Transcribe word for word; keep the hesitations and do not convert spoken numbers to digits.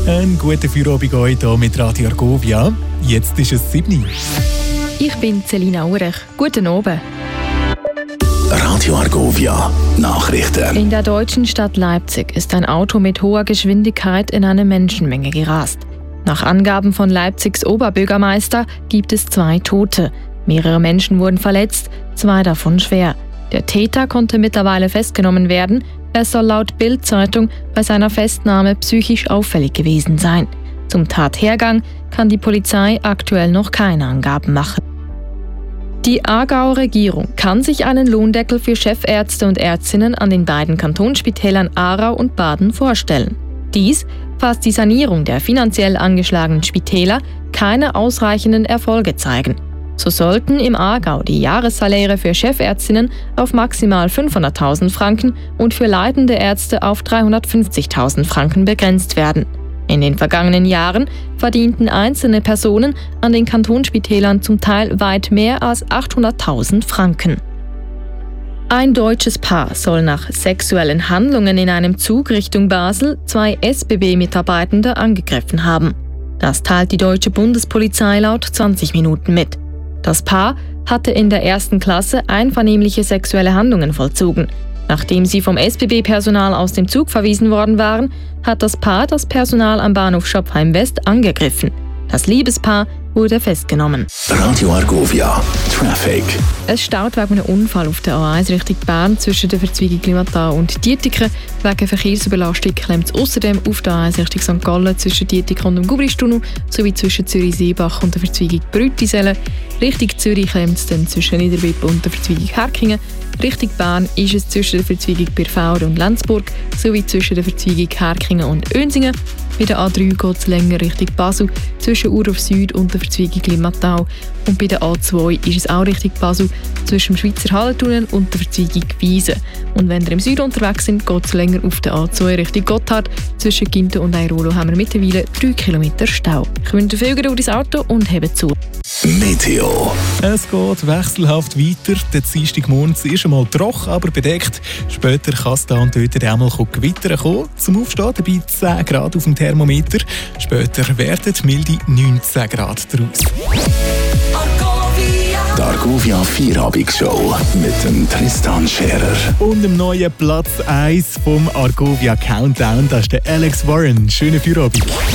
Ein guter Feierabend euch hier mit Radio Argovia. Jetzt ist es sieben Uhr. Ich bin Selina Urech. Guten Abend. Radio Argovia, Nachrichten. In der deutschen Stadt Leipzig ist ein Auto mit hoher Geschwindigkeit in eine Menschenmenge gerast. Nach Angaben von Leipzigs Oberbürgermeister gibt es zwei Tote. Mehrere Menschen wurden verletzt, zwei davon schwer. Der Täter konnte mittlerweile festgenommen werden. Er soll laut Bild-Zeitung bei seiner Festnahme psychisch auffällig gewesen sein. Zum Tathergang kann die Polizei aktuell noch keine Angaben machen. Die Aargauer Regierung kann sich einen Lohndeckel für Chefärzte und Ärztinnen an den beiden Kantonsspitälern Aarau und Baden vorstellen. Dies, falls die Sanierung der finanziell angeschlagenen Spitäler keine ausreichenden Erfolge zeigen. So sollten im Aargau die Jahressaläre für Chefärztinnen auf maximal fünfhunderttausend Franken und für leitende Ärzte auf dreihundertfünfzigtausend Franken begrenzt werden. In den vergangenen Jahren verdienten einzelne Personen an den Kantonsspitälern zum Teil weit mehr als achthunderttausend Franken. Ein deutsches Paar soll nach sexuellen Handlungen in einem Zug Richtung Basel zwei S B B-Mitarbeitende angegriffen haben. Das teilt die deutsche Bundespolizei laut zwanzig Minuten mit. Das Paar hatte in der ersten Klasse einvernehmliche sexuelle Handlungen vollzogen. Nachdem sie vom S B B-Personal aus dem Zug verwiesen worden waren, hat das Paar das Personal am Bahnhof Schopfheim West angegriffen. Das Liebespaar wurde festgenommen. Radio Argovia, Traffic. Es staut wegen einem Unfall auf der A eins Richtung Bern zwischen der Verzweigung Limmatau und Dietikon. Wegen Verkehrsüberlastung klemmt es außerdem auf der A eins Richtung Sankt Gallen zwischen Dietikon und dem Gubristunnel sowie zwischen Zürich-Seebach und der Verzweigung Brüttiselle. Richtung Zürich klemmt es dann zwischen Niederbipp und der Verzweigung Herkingen. Richtung Bern ist es zwischen der Verzweigung Birfauer und Lenzburg sowie zwischen der Verzweigung Herkingen und Önsingen. Bei der A drei geht es länger Richtung Basel zwischen Uruf Süd und der Verzweigung Limmatau. Und bei der A zwei ist es auch Richtung Basel zwischen dem Schweizer Hallentunnel und der Verzweigung Wiesen. Und wenn ihr im Süden unterwegs sind, geht es länger auf der A zwei Richtung Gotthard. Zwischen Ginten und Airolo haben wir mittlerweile drei Kilometer Stau. Ich wünsche viel Geduld ins Auto und hebt zu. Meteo. Es geht wechselhaft weiter. Der Dienstagmorgen ist einmal trocken, aber bedeckt. Später kann es da und dort auch mal Gewitter kommen. Zum Aufstehen dabei zehn Grad auf dem Thermometer. Später werden milde neunzehn Grad daraus. Die Argovia Feierabend-Show mit dem Tristan Scherer. Und im neuen Platz eins vom Argovia Countdown, das ist der Alex Warren. Schönen Feierabend.